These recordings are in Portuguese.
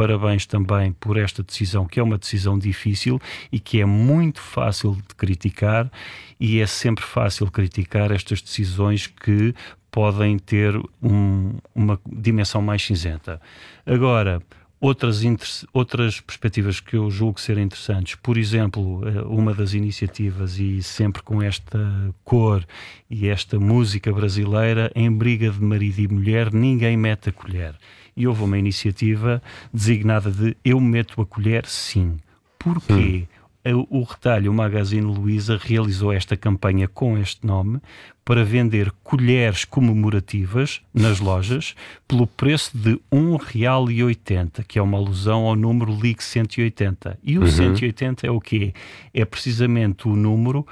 parabéns também por esta decisão, que é uma decisão difícil e que é muito fácil de criticar, e é sempre fácil criticar estas decisões que podem ter uma dimensão mais cinzenta. Agora, outras perspectivas que eu julgo ser interessantes, por exemplo, uma das iniciativas, e sempre com esta cor e esta música brasileira, em briga de marido e mulher, ninguém mete a colher. E houve uma iniciativa designada de Eu Meto a Colher Sim. Porquê? O Retalho, o Magazine Luiza, realizou esta campanha com este nome para vender colheres comemorativas nas lojas pelo preço de R$1,80, que é uma alusão ao número Ligue 180. E o 180 é o quê? É precisamente o número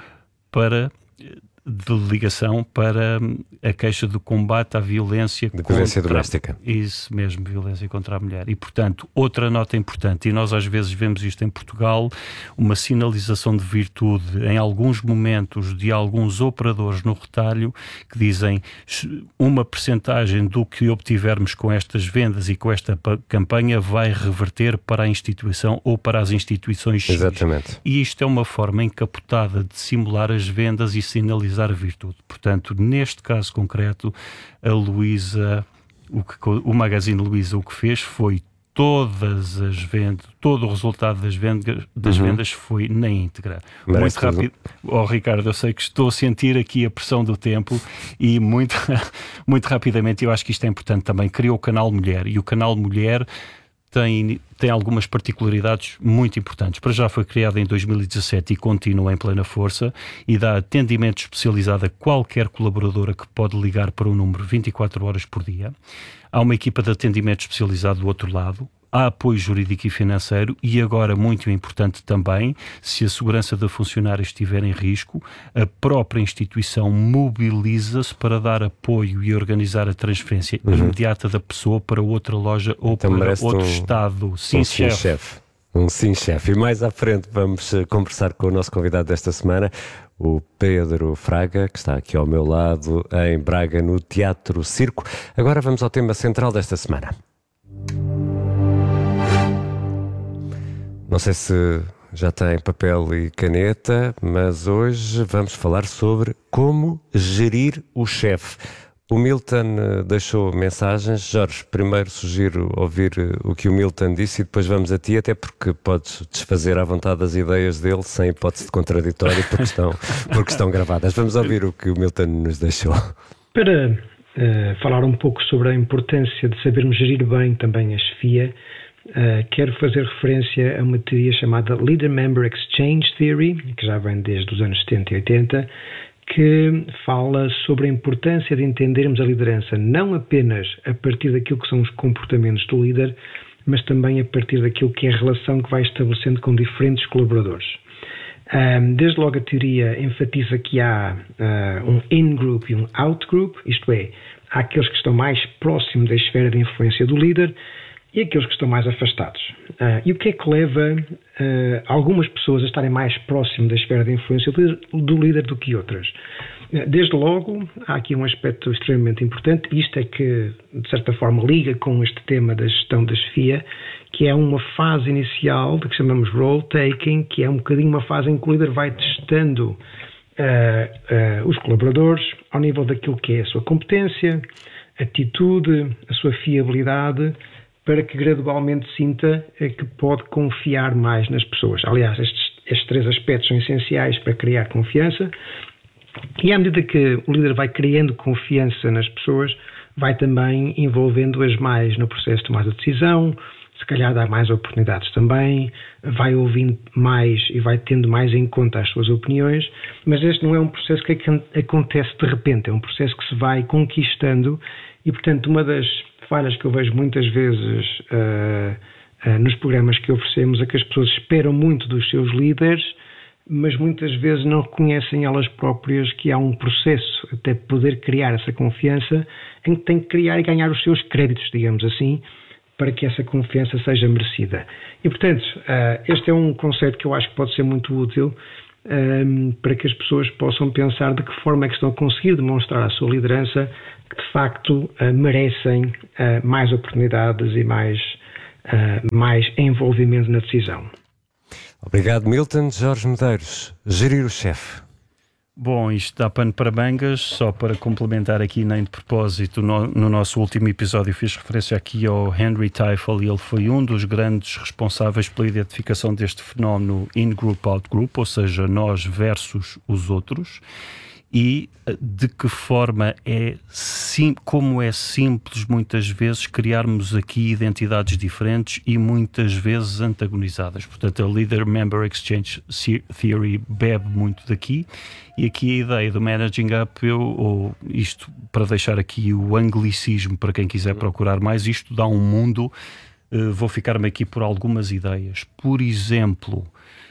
de ligação para a queixa do combate à violência doméstica. Isso mesmo, violência contra a mulher. E, portanto, outra nota importante, e nós às vezes vemos isto em Portugal, uma sinalização de virtude em alguns momentos de alguns operadores no retalho que dizem uma percentagem do que obtivermos com estas vendas e com esta campanha vai reverter para a instituição ou para as instituições X. Exatamente. E isto é uma forma encapotada de simular as vendas e sinalizar a virtude. Portanto, neste caso concreto, a Luiza, o Magazine Luiza, o que fez foi todas as vendas, todo o resultado das vendas foi na íntegra. Muito rápido. Ricardo, eu sei que estou a sentir aqui a pressão do tempo e muito rapidamente, eu acho que isto é importante também. Criou o Canal Mulher, e o Canal Mulher tem algumas particularidades muito importantes. Para já foi criado em 2017 e continua em plena força, e dá atendimento especializado a qualquer colaboradora que pode ligar para o número 24 horas por dia. Há uma equipa de atendimento especializado do outro lado. Há apoio jurídico e financeiro, e agora, muito importante também, se a segurança da funcionária estiver em risco, a própria instituição mobiliza-se para dar apoio e organizar a transferência imediata da pessoa para outra loja ou então para outro estado. Sim, chefe. Sim, chefe. E mais à frente vamos conversar com o nosso convidado desta semana, o Pedro Fraga, que está aqui ao meu lado, em Braga, no Teatro Circo. Agora vamos ao tema central desta semana. Não sei se já tem papel e caneta, mas hoje vamos falar sobre como gerir o chefe. O Milton deixou mensagens. Jorge, primeiro sugiro ouvir o que o Milton disse e depois vamos a ti, até porque podes desfazer à vontade as ideias dele sem hipótese de contraditório, porque estão gravadas. Vamos ouvir o que o Milton nos deixou. Para falar um pouco sobre a importância de sabermos gerir bem também a chefia, quero fazer referência a uma teoria chamada Leader Member Exchange Theory, que já vem desde os anos 70 e 80, que fala sobre a importância de entendermos a liderança não apenas a partir daquilo que são os comportamentos do líder, mas também a partir daquilo que é a relação que vai estabelecendo com diferentes colaboradores. Desde logo a teoria enfatiza que há um in-group e um out-group, isto é, há aqueles que estão mais próximos da esfera de influência do líder e aqueles que estão mais afastados. E o que é que leva algumas pessoas a estarem mais próximo da esfera de influência do líder do que outras? Desde logo, há aqui um aspecto extremamente importante, e isto é que, de certa forma, liga com este tema da gestão da chefia, que é uma fase inicial de que chamamos role-taking, que é um bocadinho uma fase em que o líder vai testando os colaboradores ao nível daquilo que é a sua competência, atitude, a sua fiabilidade, para que gradualmente sinta que pode confiar mais nas pessoas. Aliás, estes três aspectos são essenciais para criar confiança, e à medida que o líder vai criando confiança nas pessoas, vai também envolvendo-as mais no processo de tomada de decisão, se calhar dá mais oportunidades também, vai ouvindo mais e vai tendo mais em conta as suas opiniões, mas este não é um processo que acontece de repente, é um processo que se vai conquistando, e portanto uma das falhas que eu vejo muitas vezes nos programas que oferecemos é que as pessoas esperam muito dos seus líderes, mas muitas vezes não reconhecem elas próprias que há um processo até poder criar essa confiança, em que tem que criar e ganhar os seus créditos, digamos assim, para que essa confiança seja merecida. E portanto, este é um conceito que eu acho que pode ser muito útil para que as pessoas possam pensar de que forma é que estão a conseguir demonstrar a sua liderança, que de facto merecem mais oportunidades e mais mais envolvimento na decisão. Obrigado, Milton. Jorge Medeiros, gerir o chefe. Bom, isto dá pano para mangas, só para complementar aqui, nem de propósito, no nosso último episódio fiz referência aqui ao Henry Teifel, e ele foi um dos grandes responsáveis pela identificação deste fenómeno in-group, out-group, ou seja, nós versus os outros, e de que forma como é simples muitas vezes criarmos aqui identidades diferentes e muitas vezes antagonizadas. Portanto, a Leader-Member Exchange Theory bebe muito daqui, e aqui a ideia do Managing Up, isto para deixar aqui o anglicismo para quem quiser procurar mais, isto dá um mundo, vou ficar-me aqui por algumas ideias. Por exemplo,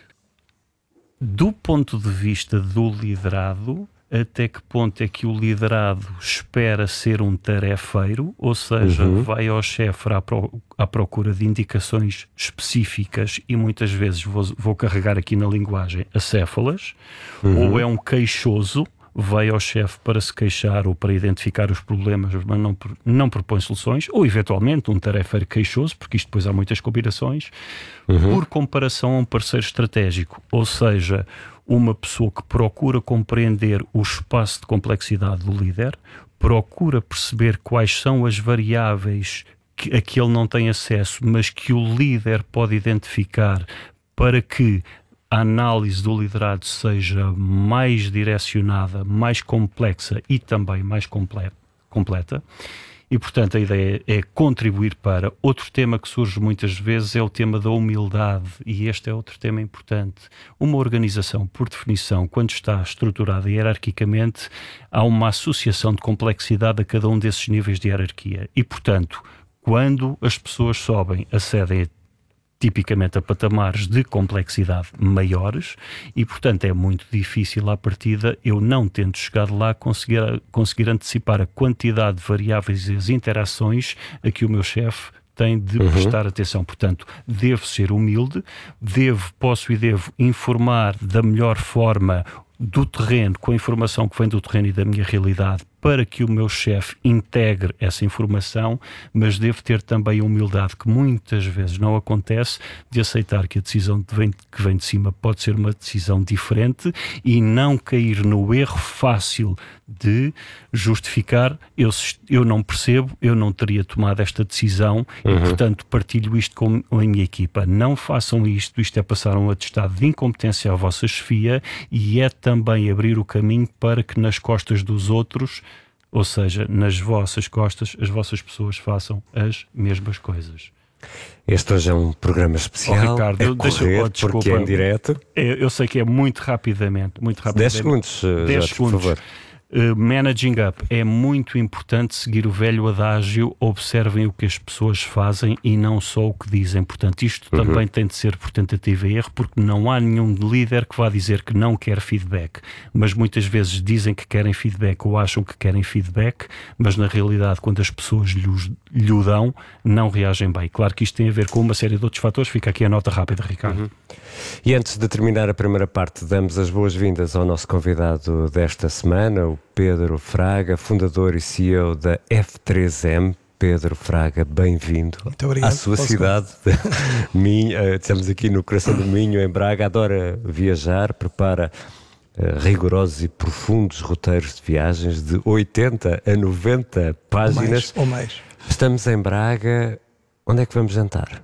do ponto de vista do liderado, até que ponto é que o liderado espera ser um tarefeiro, ou seja, vai ao chefe à procura de indicações específicas e muitas vezes vou carregar aqui na linguagem acéfalas, ou é um queixoso, vai ao chefe para se queixar ou para identificar os problemas, mas não propõe soluções, ou eventualmente um tarefeiro queixoso, porque isto depois há muitas combinações, por comparação a um parceiro estratégico, ou seja, uma pessoa que procura compreender o espaço de complexidade do líder, procura perceber quais são as variáveis a que ele não tem acesso, mas que o líder pode identificar para que a análise do liderado seja mais direcionada, mais complexa e também mais completa. E, portanto, a ideia é contribuir para. Outro tema que surge muitas vezes é o tema da humildade, e este é outro tema importante. Uma organização, por definição, quando está estruturada hierarquicamente, há uma associação de complexidade a cada um desses níveis de hierarquia. E, portanto, quando as pessoas sobem, acedem tipicamente a patamares de complexidade maiores, e portanto é muito difícil à partida, eu não tendo chegado lá, conseguir antecipar a quantidade de variáveis e as interações a que o meu chefe tem de prestar atenção. Portanto, devo ser humilde, posso e devo informar da melhor forma do terreno, com a informação que vem do terreno e da minha realidade, para que o meu chefe integre essa informação, mas devo ter também a humildade, que muitas vezes não acontece, de aceitar que a decisão que vem de cima pode ser uma decisão diferente e não cair no erro fácil de justificar, eu não percebo, eu não teria tomado esta decisão e, portanto, partilho isto com a minha equipa. Não façam isto é passar um atestado de incompetência à vossa chefia e é também abrir o caminho para que nas costas dos outros, ou seja, nas vossas costas, as vossas pessoas façam as mesmas coisas. Este hoje é um programa especial. Ricardo, desculpa, porque é em direto. Eu sei que é muito rapidamente. 10 segundos, 10 segundos, por favor. Managing Up, é muito importante seguir o velho adágio, observem o que as pessoas fazem e não só o que dizem. Portanto, isto também tem de ser por tentativa e erro, porque não há nenhum líder que vá dizer que não quer feedback, mas muitas vezes dizem que querem feedback ou acham que querem feedback, mas na realidade quando as pessoas lhe o dão, não reagem bem. Claro que isto tem a ver com uma série de outros fatores, fica aqui a nota rápida, Ricardo. E antes de terminar a primeira parte, damos as boas-vindas ao nosso convidado desta semana, o Pedro Fraga, fundador e CEO da F3M. Pedro Fraga, bem-vindo à sua cidade, Minho. Estamos aqui no coração do Minho, em Braga. Adora viajar, prepara rigorosos e profundos roteiros de viagens de 80 a 90 páginas. Ou mais. Estamos em Braga. Onde é que vamos jantar?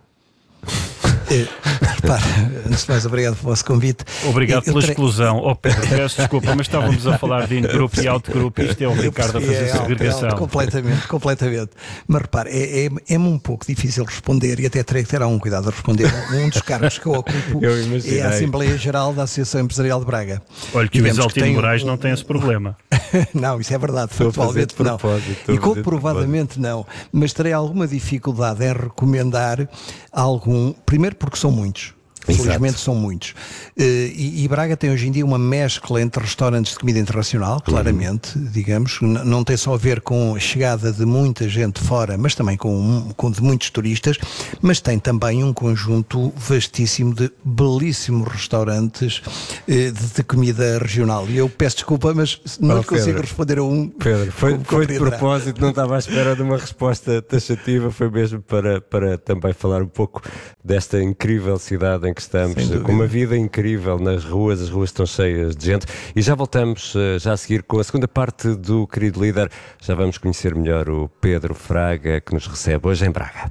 Repara, antes de mais, obrigado pelo vosso convite. Obrigado pela exclusão. Pedro, peço desculpa, mas estávamos a falar de in-group e out-group. Isto é o Ricardo a fazer segregação. Completamente. Mas repare, é-me um pouco difícil responder e até terei que ter algum cuidado a responder. Um dos cargos que eu ocupo é a Assembleia Geral da Associação Empresarial de Braga. Olha que o Isaltino Moraes não tem esse problema. Não, isso é verdade, factualmente não. E comprovadamente não. Mas terei alguma dificuldade em recomendar algum, primeiro porque são muitos. Felizmente são muitos. E Braga tem hoje em dia uma mescla entre restaurantes de comida internacional, claramente, digamos, não tem só a ver com a chegada de muita gente fora, mas também com de muitos turistas, mas tem também um conjunto vastíssimo de belíssimos restaurantes de comida regional. E eu peço desculpa, mas não consigo responder a um. Pedro, foi de propósito, não estava à espera de uma resposta taxativa, foi mesmo para também falar um pouco desta incrível cidade em que estamos, com uma vida incrível nas ruas, as ruas estão cheias de gente. E já voltamos já a seguir com a segunda parte do Querido Líder. Já vamos conhecer melhor o Pedro Fraga, que nos recebe hoje em Braga.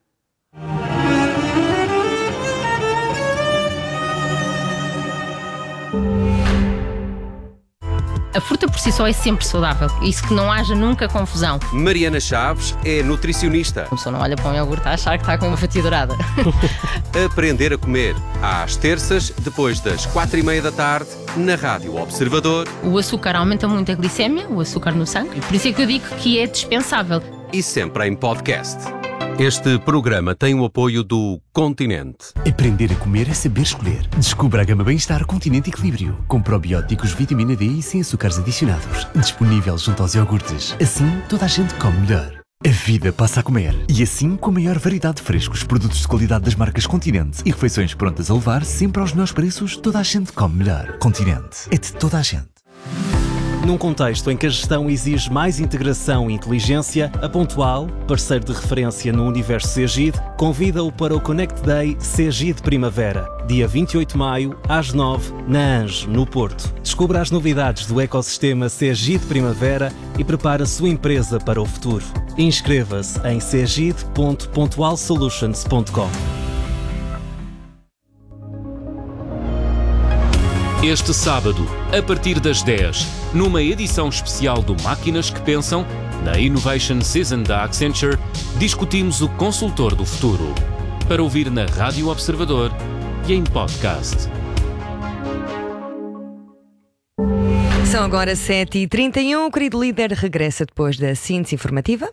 A fruta por si só é sempre saudável, isso que não haja nunca confusão. Mariana Chaves é nutricionista. A pessoa não olha para um iogurte a achar que está com uma fatia dourada. Aprender a comer, às terças, depois das 4:30 da tarde, na Rádio Observador. O açúcar aumenta muito a glicémia, o açúcar no sangue, por isso é que eu digo que é dispensável. E sempre em podcast. Este programa tem o apoio do Continente. Aprender a comer é saber escolher. Descubra a gama Bem-Estar Continente Equilíbrio, com probióticos, vitamina D e sem açúcares adicionados. Disponível junto aos iogurtes. Assim, toda a gente come melhor. A vida passa a comer. E assim, com a maior variedade de frescos, produtos de qualidade das marcas Continente e refeições prontas a levar, sempre aos melhores preços, toda a gente come melhor. Continente. É de toda a gente. Num contexto em que a gestão exige mais integração e inteligência, a Pontual, parceiro de referência no universo Segid, convida-o para o Connect Day Segid Primavera, dia 28 de maio, às 9, na Ange, no Porto. Descubra as novidades do ecossistema Segid Primavera e prepare a sua empresa para o futuro. Inscreva-se em segid.pontualsolutions.com. Este sábado, a partir das 10, numa edição especial do Máquinas que Pensam, na Innovation Season da Accenture, discutimos o consultor do futuro. Para ouvir na Rádio Observador e em podcast. São agora 7h31. O Querido Líder regressa depois da síntese informativa.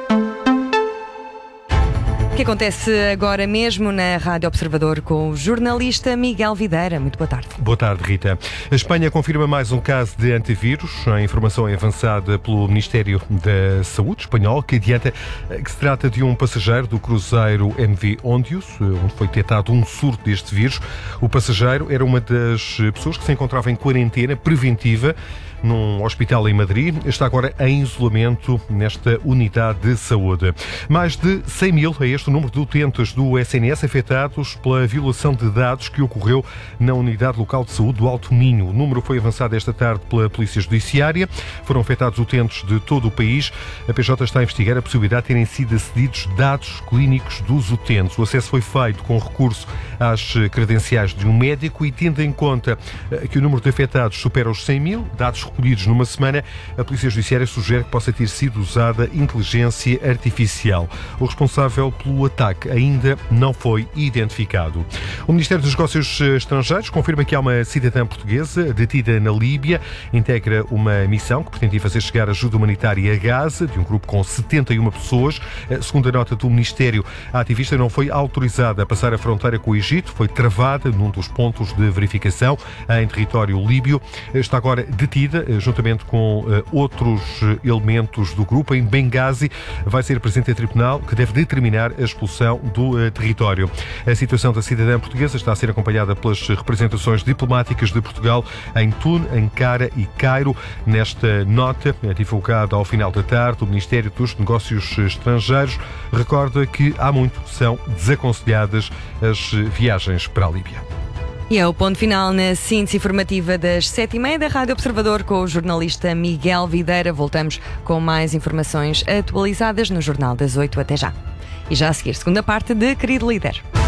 O que acontece agora mesmo na Rádio Observador com o jornalista Miguel Videira. Muito boa tarde. Boa tarde, Rita. A Espanha confirma mais um caso de antivírus. A informação é avançada pelo Ministério da Saúde espanhol, que adianta que se trata de um passageiro do cruzeiro MV Ondius, onde foi detectado um surto deste vírus. O passageiro era uma das pessoas que se encontrava em quarentena preventiva num hospital em Madrid. Está agora em isolamento nesta unidade de saúde. Mais de 100 mil é este o número de utentes do SNS afetados pela violação de dados que ocorreu na unidade local de saúde do Alto Minho. O número foi avançado esta tarde pela Polícia Judiciária. Foram afetados utentes de todo o país. A PJ está a investigar a possibilidade de terem sido acedidos dados clínicos dos utentes. O acesso foi feito com recurso às credenciais de um médico e, tendo em conta que o número de afetados supera os 100 mil, dados recolhidos numa semana, a Polícia Judiciária sugere que possa ter sido usada inteligência artificial. O responsável pelo ataque ainda não foi identificado. O Ministério dos Negócios Estrangeiros confirma que há uma cidadã portuguesa detida na Líbia, integra uma missão que pretendia fazer chegar ajuda humanitária a Gaza, de um grupo com 71 pessoas. Segundo a nota do Ministério, a ativista não foi autorizada a passar a fronteira com o Egito, foi travada num dos pontos de verificação em território líbio. Está agora detida juntamente com outros elementos do grupo em Benghazi. Vai ser presente a tribunal que deve determinar a expulsão do território. A situação da cidadã portuguesa está a ser acompanhada pelas representações diplomáticas de Portugal em Tun, Ankara e Cairo. Nesta nota, divulgada ao final da tarde, o Ministério dos Negócios Estrangeiros recorda que há muito são desaconselhadas as viagens para a Líbia. E é o ponto final na síntese informativa das 7h30 da Rádio Observador com o jornalista Miguel Videira. Voltamos com mais informações atualizadas no Jornal das 8. Até já. E já a seguir, segunda parte de Querido Líder.